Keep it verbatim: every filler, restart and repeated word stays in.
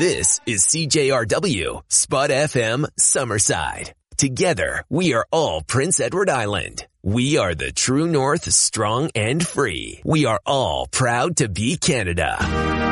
This is C J R W, Spud F M, Summerside. Together, we are all Prince Edward Island. We are the true north, strong and free. We are all proud to be Canada.